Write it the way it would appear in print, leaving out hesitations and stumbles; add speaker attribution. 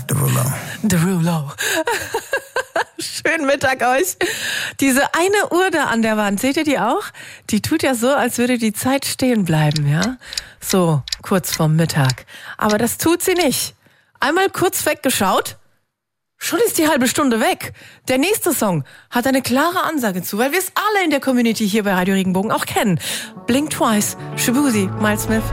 Speaker 1: Derulo. Schönen Mittag euch. Diese eine Uhr da an der Wand, seht ihr die auch? Die tut ja so, als würde die Zeit stehen bleiben, ja? So, kurz vorm Mittag. Aber das tut sie nicht. Einmal kurz weggeschaut, schon ist die halbe Stunde weg. Der nächste Song hat eine klare Ansage zu, weil wir es alle in der Community hier bei Radio Regenbogen auch kennen. Blink Twice, Shaboozey, Miles Smith.